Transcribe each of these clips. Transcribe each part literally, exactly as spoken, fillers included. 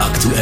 aktuell.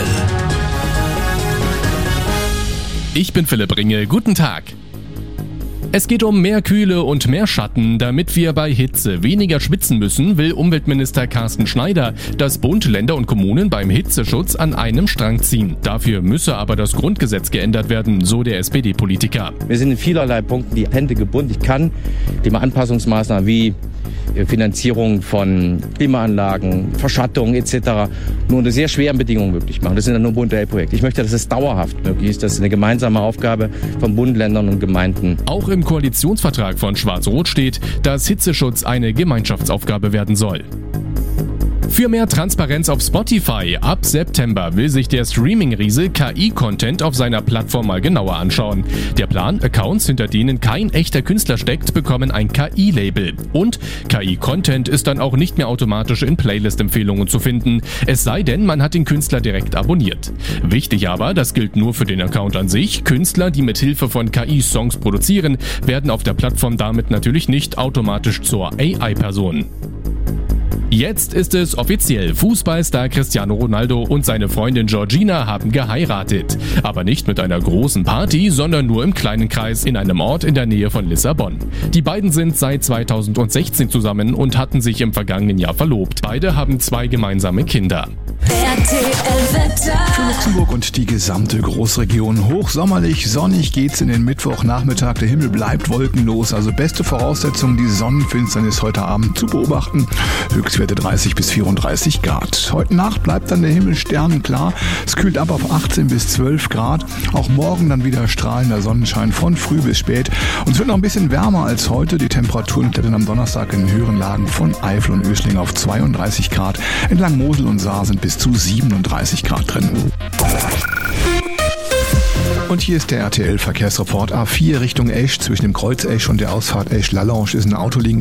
Ich bin Philipp Ringe, guten Tag. Es geht um mehr Kühle und mehr Schatten. Damit wir bei Hitze weniger schwitzen müssen, will Umweltminister Carsten Schneider, dass Bund, Länder und Kommunen beim Hitzeschutz an einem Strang ziehen. Dafür müsse aber das Grundgesetz geändert werden, so der S P D-Politiker. Wir sind in vielerlei Punkten die Hände gebunden. Ich kann Thema Anpassungsmaßnahmen wie Finanzierung von Klimaanlagen, Verschattung et cetera nur unter sehr schweren Bedingungen möglich machen. Das sind dann nur Bund-L-Projekte. Ich möchte, dass es dauerhaft möglich ist. Das ist eine gemeinsame Aufgabe von Bund, Ländern und Gemeinden. Auch im Koalitionsvertrag von Schwarz-Rot steht, dass Hitzeschutz eine Gemeinschaftsaufgabe werden soll. Für mehr Transparenz auf Spotify ab September will sich der Streaming-Riese K I-Content auf seiner Plattform mal genauer anschauen. Der Plan, Accounts, hinter denen kein echter Künstler steckt, bekommen ein K I-Label. Und K I-Content ist dann auch nicht mehr automatisch in Playlist-Empfehlungen zu finden, es sei denn, man hat den Künstler direkt abonniert. Wichtig aber, das gilt nur für den Account an sich, Künstler, die mit Hilfe von K I Songs produzieren, werden auf der Plattform damit natürlich nicht automatisch zur A I-Person. Jetzt ist es offiziell. Fußballstar Cristiano Ronaldo und seine Freundin Georgina haben geheiratet. Aber nicht mit einer großen Party, sondern nur im kleinen Kreis in einem Ort in der Nähe von Lissabon. Die beiden sind seit zweitausendsechzehn zusammen und hatten sich im vergangenen Jahr verlobt. Beide haben zwei gemeinsame Kinder. Für Luxemburg und die gesamte Großregion hochsommerlich, sonnig geht's in den Mittwochnachmittag. Der Himmel bleibt wolkenlos, also beste Voraussetzung, die Sonnenfinsternis heute Abend zu beobachten. Höchstwerte dreißig bis vierunddreißig Grad. Heute Nacht bleibt dann der Himmel sternenklar. Es kühlt ab auf achtzehn bis zwölf Grad. Auch morgen dann wieder strahlender Sonnenschein von früh bis spät. Und es wird noch ein bisschen wärmer als heute. Die Temperaturen klettern am Donnerstag in den höheren Lagen von Eifel und Ösling auf zweiunddreißig Grad. Entlang Mosel und Saar sind bis zu siebenunddreißig Grad drin. Und hier ist der R T L-Verkehrsreport. A vier Richtung Esch. Zwischen dem Kreuz Esch und der Ausfahrt Esch-Lallange ist ein Auto liegen